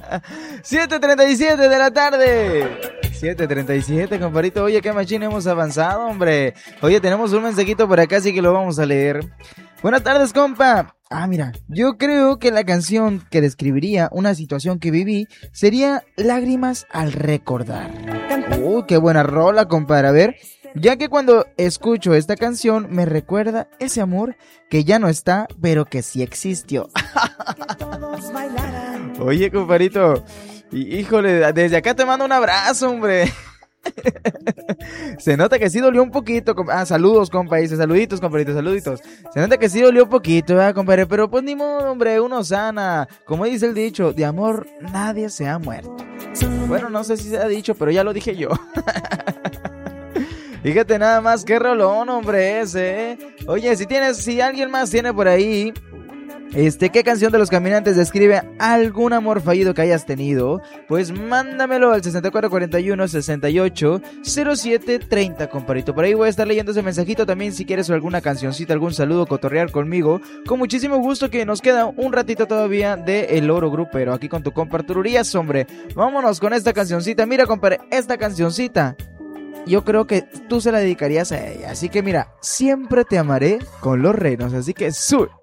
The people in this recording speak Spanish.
7:37 de la tarde. 7:37, compadrito. Oye, qué machín hemos avanzado, hombre. Oye, tenemos un mensajito por acá, así que lo vamos a leer. Buenas tardes, compa. Mira, yo creo que la canción que describiría una situación que viví sería Lágrimas al recordar. Qué buena rola, compadre. A ver, ya que cuando escucho esta canción me recuerda ese amor que ya no está, pero que sí existió. Oye, compadrito, híjole, desde acá te mando un abrazo, hombre. Se nota que sí dolió un poquito. Saludos, compa, dice, saluditos, compadrito, saluditos. Se nota que sí dolió un poquito, compadre, pero pues ni modo, hombre, uno sana. Como dice el dicho, de amor nadie se ha muerto. Bueno, no sé si se ha dicho, pero ya lo dije yo. Fíjate nada más, qué rolón, hombre, ese. Oye, si alguien más tiene por ahí, ¿qué canción de Los Caminantes describe algún amor fallido que hayas tenido? Pues mándamelo al 6441-680730, compadrito. Por ahí voy a estar leyendo ese mensajito también. Si quieres alguna cancioncita, algún saludo, cotorrear conmigo, con muchísimo gusto, que nos queda un ratito todavía de El Oro Grupero, aquí con tu compa Arturo Urias, hombre. Vámonos con esta cancioncita. Mira, compadre, esta cancioncita yo creo que tú se la dedicarías a ella. Así que mira, Siempre te amaré con Los Reinos. Así que sube.